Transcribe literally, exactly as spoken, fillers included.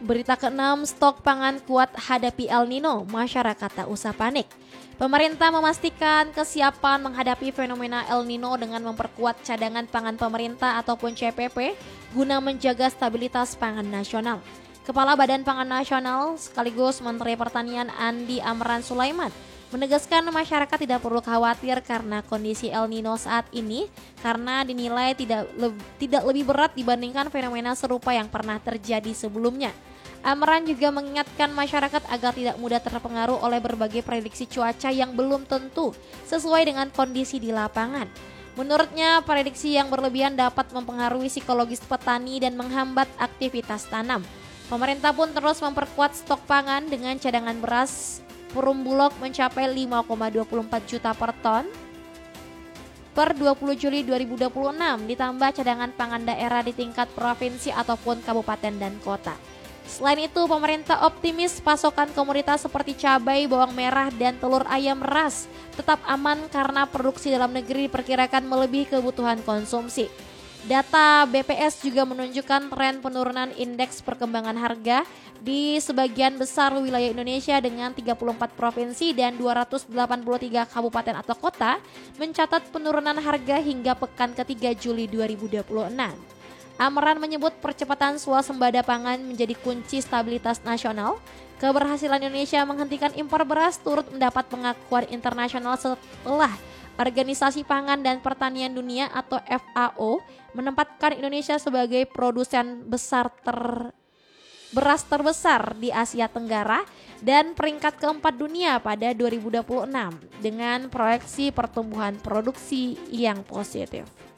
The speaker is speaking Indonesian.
Berita keenam, stok pangan kuat hadapi El Nino, masyarakat tak usah panik. Pemerintah memastikan kesiapan menghadapi fenomena El Nino dengan memperkuat cadangan pangan pemerintah ataupun C P P guna menjaga stabilitas pangan nasional. Kepala Badan Pangan Nasional sekaligus Menteri Pertanian Andi Amran Sulaiman menegaskan masyarakat tidak perlu khawatir karena kondisi El Nino saat ini karena dinilai tidak le- tidak lebih berat dibandingkan fenomena serupa yang pernah terjadi sebelumnya. Amran juga mengingatkan masyarakat agar tidak mudah terpengaruh oleh berbagai prediksi cuaca yang belum tentu sesuai dengan kondisi di lapangan. Menurutnya, prediksi yang berlebihan dapat mempengaruhi psikologis petani dan menghambat aktivitas tanam. Pemerintah pun terus memperkuat stok pangan dengan cadangan beras Perum Bulog mencapai lima koma dua empat juta per ton per dua puluh Juli dua ribu dua puluh enam, ditambah cadangan pangan daerah di tingkat provinsi ataupun kabupaten dan kota. Selain itu, pemerintah optimis pasokan komoditas seperti cabai, bawang merah, dan telur ayam ras tetap aman karena produksi dalam negeri diperkirakan melebihi kebutuhan konsumsi. Data B P S juga menunjukkan tren penurunan indeks perkembangan harga di sebagian besar wilayah Indonesia dengan tiga puluh empat provinsi dan dua ratus delapan puluh tiga kabupaten atau kota mencatat penurunan harga hingga pekan ketiga Juli dua ribu dua puluh enam. Amran menyebut percepatan swasembada pangan menjadi kunci stabilitas nasional. Keberhasilan Indonesia menghentikan impor beras turut mendapat pengakuan internasional setelah Organisasi Pangan dan Pertanian Dunia atau F A O menempatkan Indonesia sebagai produsen besar ter beras terbesar di Asia Tenggara dan peringkat keempat dunia pada dua ribu dua puluh enam dengan proyeksi pertumbuhan produksi yang positif.